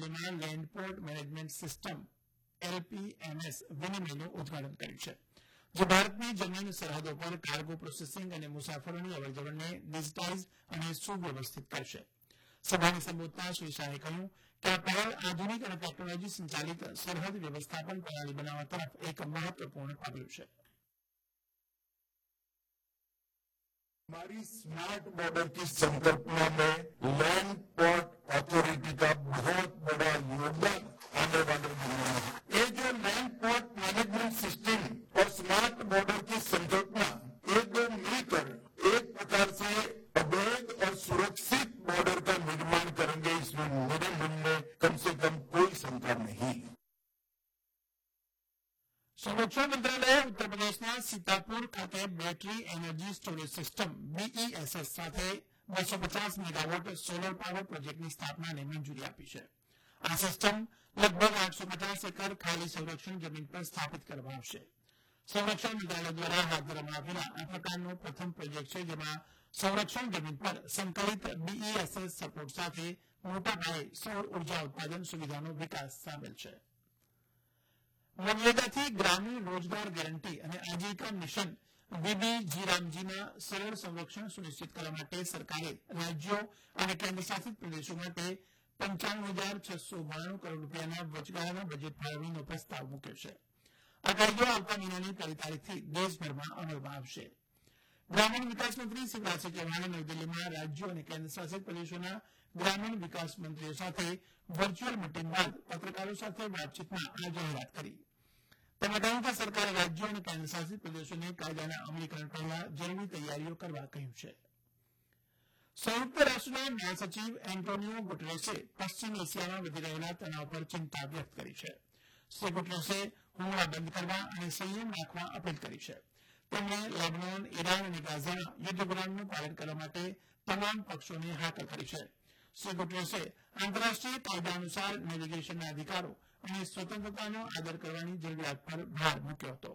રાજ્યોના land port management system LPMS વિનિમયનું ઉદઘાટન કર્યું છે, જે ભારતની જમીન સરહદો પર કાર્ગો પ્રોસેસિંગ અને મુસાફરોની અવરજવરને ડિજિટાઇઝ અને સુવ્યવસ્થિત કરશે. સભાને સંબોધતા શ્રી શાહે કહ્યું કે આ પહેલ આધુનિક અને ટેકનોલોજી સંચાલિત સરહદ વ્યવસ્થાપન પ્રણાલી બનાવવા તરફ એક મહત્વપૂર્ણ પગલું છે. हमारी स्मार्ट बॉर्डर की संकल्पना में लैंड पोर्ट अथॉरिटी का बहुत बड़ा योगदान आने वाले दिनों में है. ये जो लैंड पोर्ट मैनेजमेंट सिस्टम और स्मार्ट बॉर्डर की संकल्पना ये दो मिलकर एक प्रकार से अवैध और सुरक्षित बॉर्डर का निर्माण करेंगे, इसमें मेरे मन में कम से कम कोई शंका नहीं. संरक्षण मंत्रालय उत्तर प्रदेशના સીતાપુર ખાતે battery energy storage system BESS સાથે 250 મેગાવોટ સોલર પાવર પ્રોજેક્ટની સ્થાપનાને મંજૂરી આપી છે. આ સિસ્ટમ લગભગ 850 એકર ખાલી સંરક્ષણ જમીન પર સ્થાપિત કરવામાં આવશે. સંરક્ષણ મંત્રાલય દ્વારા હાથ ધરવામાં આવેલા આ પ્રકારનો પ્રથમ પ્રોજેક્ટ છે, જેમાં સંરક્ષણ જમીન પર સંકલિત BESS સપોર્ટ સાથે મોટા પાયે સૌર ઉર્જા ઉત્પાદન સુવિધાનો વિકાસ સામેલ છે. મનરેગાથી ગ્રામીણ રોજગાર ગેરંટી અને આજીવિકા મિશન VBGRAMGના સરળ સંરક્ષણ સુનિશ્ચિત કરવા માટે સરકારે રાજ્યો અને કેન્દ્રશાસિત પ્રદેશો માટે 55,692 કરોડ રૂપિયાના વચગાળાના બજેટ ફાળવણીનો પ્રસ્તાવ મૂક્યો છે. આ કાયદો આવતા મહિનાની 1 તારીખથી દેશભરમાં અમલમાં આવશે. ગ્રામીણ વિકાસ મંત્રી શિવરાજસિંહ ચૌહાણે નવી દિલ્હીમાં રાજ્યો અને કેન્દ્રશાસિત પ્રદેશોના ગ્રામીણ વિકાસ મંત્રીઓ સાથે વર્ચ્યુઅલ મીટિંગ બાદ પત્રકારો સાથે વાતચીતમાં આ જાહેરાત કરી. તેમણે કહ્યું કે સરકારે રાજ્યો અને કેન્દ્રશાસિત પ્રદેશોને કાયદાના અમલીકરણ પહેલા જરૂરી તૈયારીઓ કરવા કહ્યું છે. સંયુક્ત રાષ્ટ્રના મહાસચિવ એન્ટોનિયો ગુટેરેસે પશ્ચિમ એશિયામાં વધી રહેલા તણાવ પર ચિંતા વ્યક્ત કરી છે. શ્રી ગુટેરેસે હુમલા બંધ કરવા અને સંયમ રાખવા અપીલ કરી છે. તેમણે લેબનોન, ઈરાન અને ગાઝામાં યુદ્ધ વિરામનું પાલન કરવા માટે તમામ પક્ષોને હાકલ કરી છે. શ્રી ગુટેરેસે આંતરરાષ્ટ્રીય કાયદા અનુસાર નેવિગેશનના અધિકારો અને સ્વતંત્રતાનો આદર કરવાની જરૂરિયાત પર ભાર મૂક્યો હતો.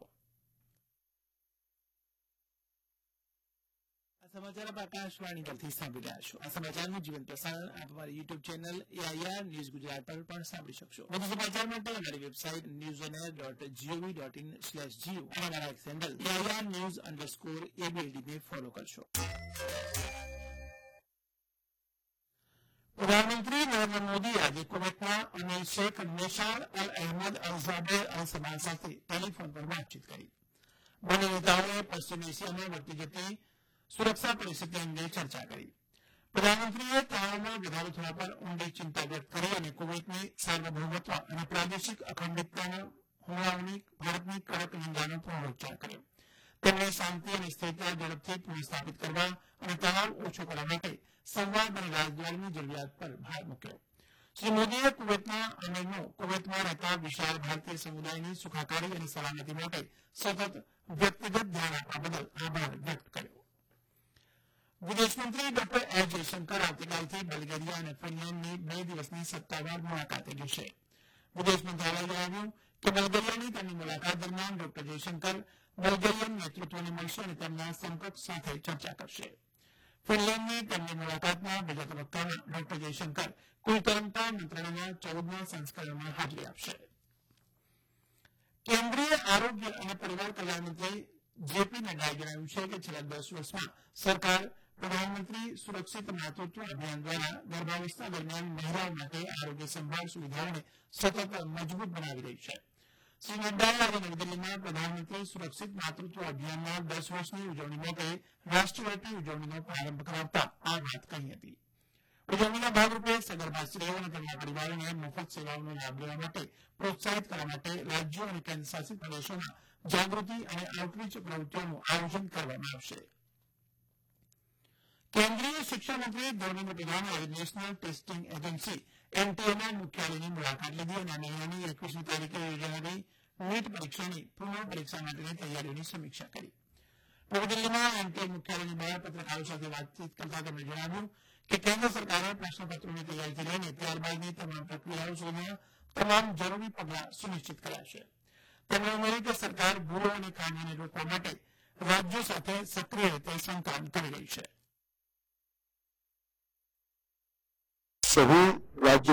આ સમાચાર આપ આકાશવાણી પરથી સાંભળી રહ્યા છો. આ સમાચારનું જીવંત પ્રસારણ આપ અમારી YouTube channel AIR news Gujarat પર પણ સાંભળી શકશો. વધુ સમાચાર માટે અમારી વેબસાઇટ newsonair.gov.in/geo અને અમારા એક્સ હેન્ડલ AIR_ABLD ને ફોલો કરશો. પ્રધાનમંત્રી નરેન્દ્ર મોદી આજે કુવૈતના અમીર શેખ નિશાન અલ અહેમદ અલ ઝાબેર અલ સબાહ સાથે ટેલિફોન પર વાતચીત કરી. બંને નેતાઓએ પશ્ચિમ એશિયામાં વધતી જતી સુરક્ષા પરિસ્થિતિ અંગે ચર્ચા કરી. પ્રધાનમંત્રીએ તણાવમાં વધારો થવા પર ઊંડી ચિંતા વ્યક્ત કરી અને કુવૈતની સાર્વભૌમત્વ અને પ્રાદેશિક અખંડિતતાના હુમલાઓની ભારતની કડક નિંદાનો પુનરોચ્ચાર કર્યો. તેમણે શાંતિ અને સ્થિરતા ઝડપથી પુનઃસ્થાપિત કરવા અને તણાવ ઓછો કરવા માટે સંવાદ અને રાજદ્વારીની જરૂરિયાત પર ભાર મૂક્યો. શ્રી મોદીએ કુવૈતના અમીરનો કુવૈતમાં રહેતા વિશાળ ભારતીય સમુદાયની સુખાકારી અને સલામતી માટે સતત વ્યક્તિગત ધ્યાન આપવા બદલ આભાર વ્યક્ત કર્યો. વિદેશમંત્રી ડોક્ટર એસ જયશંકર આવતીકાલથી બલ્ગેરિયા અને ફિનલેન્ડની 2 દિવસની સત્તાવાર મુલાકાતે જશે. વિદેશ મંત્રાલયે જણાવ્યું કે બલ્ગેરિયાની તેમની મુલાકાત દરમિયાન ડોક્ટર જયશંકર બલ્ગેરિયન નેતૃત્વને મળશે અને તેમના સમકક્ષ સાથે ચર્ચા કરશે. ફિનલેન્ડની તેમની મુલાકાતના બીજા તબક્કામાં ડોક્ટર જયશંકર કુલ તરંગતા મંત્રણાના 14મા સંસ્કરણમાં હાજરી આપશે. કેન્દ્રીય આરોગ્ય અને પરિવાર કલ્યાણ મંત્રી જેપી નડ્ડાએ જણાવ્યું છે કે છેલ્લા 10 વર્ષમાં સરકાર પ્રધાનમંત્રી સુરક્ષિત માતૃત્વ અભિયાન દ્વારા ગર્ભાવસ્થા દરમિયાન મહિલાઓ માટે આરોગ્ય સંભાળ સુવિધાઓને સતત મજબૂત બનાવી રહી છે. શ્રી નડ્ડાએ આજે નવી દિલ્હીમાં પ્રધાનમંત્રી સુરક્ષિત માતૃત્વ અભિયાનના 10 વર્ષની ઉજવણી માટે રાષ્ટ્રવ્યાપી ઉજવણીનો પ્રારંભ કરાવતા આ વાત કહી હતી. ઉજવણીના ભાગરૂપે સગર્ભા સ્ત્રીઓ અને તેમના પરિવારોને મફત સેવાઓનો લાભ લેવા માટે પ્રોત્સાહિત કરવા માટે રાજ્યો અને કેન્દ્રશાસિત પ્રદેશોમાં જાગૃતિ અને આઉટરીચ પ્રવૃત્તિઓનું આયોજન કરવામાં આવશે. કેન્દ્રીય શિક્ષણ મંત્રી ધર્મેન્દ્ર પ્રધાને આજે નેશનલ ટેસ્ટિંગ એજન્સી NTA મુખ્યાલયની મુલાકાત લીધી અને આ મહિનાની 21મી તારીખે યોજાનારી નીટ પરીક્ષાની પુનઃ પરીક્ષા માટેની તૈયારીઓની સમીક્ષા કરી. નવી દિલ્હીમાં NTA મુખ્યાલયની બહાર પત્રકારો સાથે વાતચીત કરતા તેમણે જણાવ્યું કે કેન્દ્ર સરકારે પ્રશ્નપત્રોની તૈયારીથી લઈને ત્યારબાદની તમામ પ્રક્રિયાઓ સુધીના તમામ જરૂરી પગલાં સુનિશ્ચિત કર્યા છે. તેમણે ઉમેર્યું કે સરકાર ભૂલો અને ખામીઓને રોકવા માટે રાજ્યો સાથે સક્રિય રીતે સંકલન કરી રહી છે. सभी राज्य